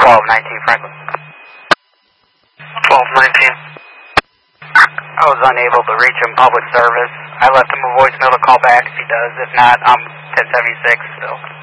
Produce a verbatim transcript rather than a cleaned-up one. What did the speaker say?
twelve nineteen Franklin. twelve nineteen. I was unable to reach him public service. I left him a voicemail to call back if he does. If not, I'm ten seventy-six still.